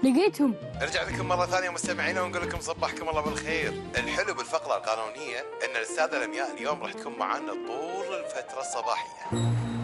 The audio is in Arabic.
لقيتهم. نرجع لكم مرة ثانية مستمعينا ونقول لكم صبحكم الله بالخير. الحلو بالفقرة القانونية ان الأستاذة لمياء اليوم راح تكون معنا طول الفترة الصباحية.